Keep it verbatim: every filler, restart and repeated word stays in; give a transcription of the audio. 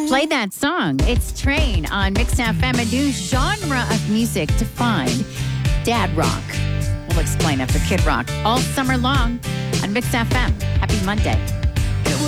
Play that song. It's Train on Mix F M, a new genre of music to find. Dad rock. We'll explain after Kid Rock all summer long on Mix F M. Happy Monday.